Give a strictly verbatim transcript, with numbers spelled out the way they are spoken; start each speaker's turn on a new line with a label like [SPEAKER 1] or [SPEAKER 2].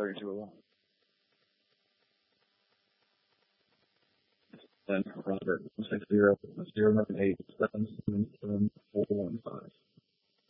[SPEAKER 1] thirty-two oh one. Then Robert, one six zero, zero nine eight, seven seven seven, four one five.